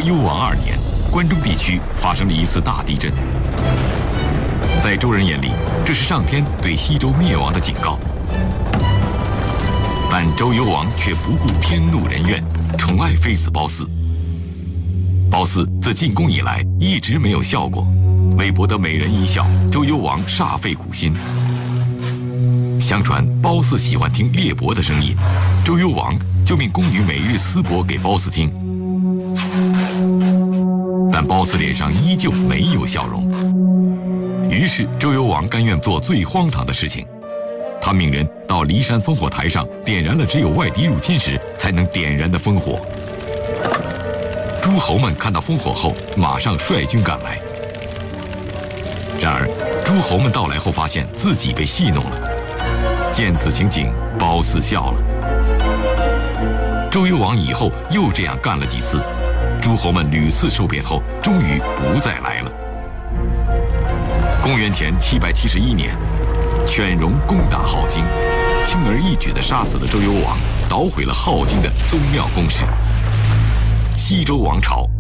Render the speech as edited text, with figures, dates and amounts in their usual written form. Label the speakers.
Speaker 1: 州幽王2年，关中地区发生了一次大地震。在周人眼里，这是上天对西周灭亡的警告。但周幽王却不顾天怒人怨，宠爱妃子褒姒。褒姒自进宫以来一直没有笑过，为博得美人一笑，周幽王煞费苦心。相传褒姒喜欢听猎伯的声音，周幽王就命宫女每日私播给褒姒听。但褒姒脸上依旧没有笑容。于是周幽王甘愿做最荒唐的事情，他命人到骊山烽火台上点燃了只有外敌入侵时才能点燃的烽火。诸侯们看到烽火后，马上率军赶来。然而诸侯们到来后，发现自己被戏弄了。见此情景，褒姒笑了。周幽王以后又这样干了几次，诸侯们屡次受骗后，终于不再来了。公元前771年，犬戎攻打镐京，轻而易举地杀死了周幽王，捣毁了镐京的宗庙宫室。西周王朝